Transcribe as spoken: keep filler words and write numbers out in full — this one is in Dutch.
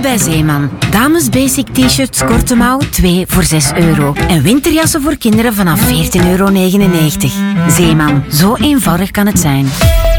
bij Zeeman. Dames basic t-shirts korte mouw, twee voor zes euro. En winterjassen voor kinderen vanaf veertien euro negenennegentig. Zeeman, zo eenvoudig kan het zijn.